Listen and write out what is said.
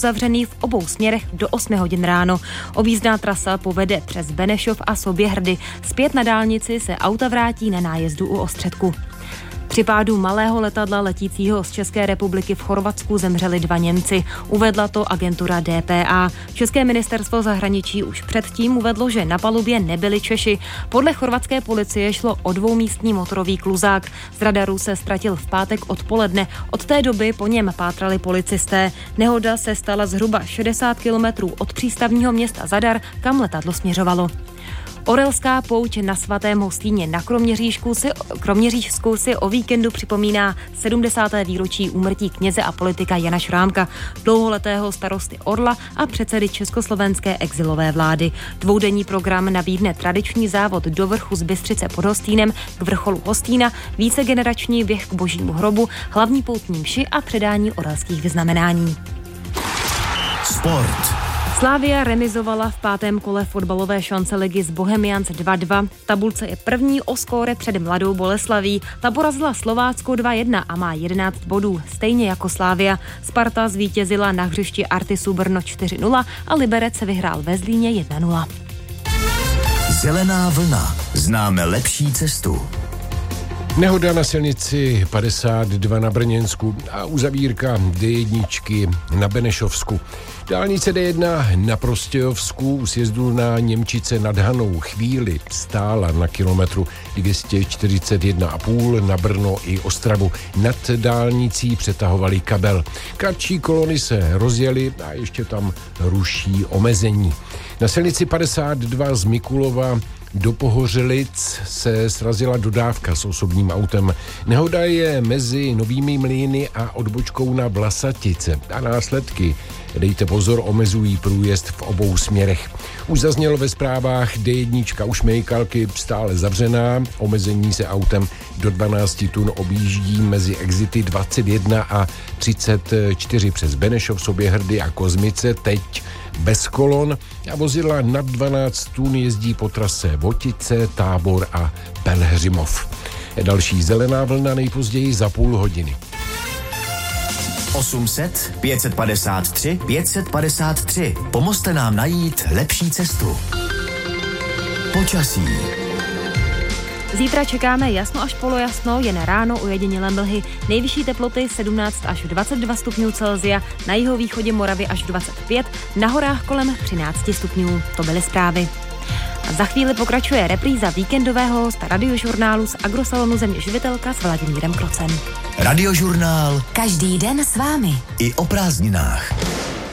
uzavřený v obou směrech do 8 hodin ráno. Objízdná trasa povede přes Benešov a Soběhrdy. Zpět na dálnici se auta vrátí na nájezdu u Ostředku. Při pádu malého letadla letícího z České republiky v Chorvatsku zemřeli 2 Němci. Uvedla to agentura DPA. České ministerstvo zahraničí už předtím uvedlo, že na palubě nebyli Češi. Podle chorvatské policie šlo o dvoumístní motorový kluzák. Z radaru se ztratil v pátek odpoledne. Od té doby po něm pátrali policisté. Nehoda se stala zhruba 60 kilometrů od přístavního města Zadar, kam letadlo směřovalo. Orelská pouť na Svatém Hostýně na Kroměřížsku si o víkendu připomíná 70. výročí úmrtí kněze a politika Jana Šrámka, dlouholetého starosty Orla a předsedy československé exilové vlády. Dvoudenní program nabídne tradiční závod do vrchu z Bystřice pod Hostýnem k vrcholu Hostýna, vícegenerační běh k Božímu hrobu, hlavní poutní mši a předání orelských vyznamenání. Sport. Slavia remizovala v 5. kole fotbalové šance ligy s Bohemians 2-2. V tabulce je první o skóre před Mladou Boleslaví. Ta porazila Slovácko 2-1 a má 11 bodů, stejně jako Slavia. Sparta zvítězila na hřišti Artisu Brno 4-0 a Liberec vyhrál ve Zlíně 1-0. Zelená vlna. Známe lepší cestu. Nehoda na silnici 52 na Brněnsku a uzavírka D1 na Benešovsku. Dálnice D1 na Prostějovsku u sjezdu na Němčice nad Hanou chvíli stála na kilometru 241,5 na Brno i Ostravu. Nad dálnicí přetahovali kabel. Kratší kolony se rozjely a ještě tam ruší omezení. Na silnici 52 z Mikulova do Pohořelic se srazila dodávka s osobním autem. Nehoda je mezi Novými Mlýny a odbočkou na Vlasatice a následky, dejte pozor, omezují průjezd v obou směrech. Už zaznělo ve zprávách D1 u Šmejkalky stále zavřená, omezení se autem do 12 tun objíždí mezi exity 21 a 34 přes Benešov, Soběhrdy a Kozmice, teď bez kolon a vozidla nad 12 tun jezdí po trase Votice, Tábor a Pelhřimov. Další zelená vlna nejpozději za půl hodiny. 800 553 553. Pomozte nám najít lepší cestu. Počasí. Zítra čekáme jasno až polojasno, jen ráno ojedinělé mlhy. Nejvyšší teploty 17 až 22 stupňů Celsia, na jihovýchodě Moravy až 25, na horách kolem 13 stupňů. To byly zprávy. A za chvíli pokračuje repríza víkendového hosta radiožurnálu z Agrosalonu Země živitelka s Vladimírem Krocem. Radiožurnál. Každý den s vámi. I o prázdninách.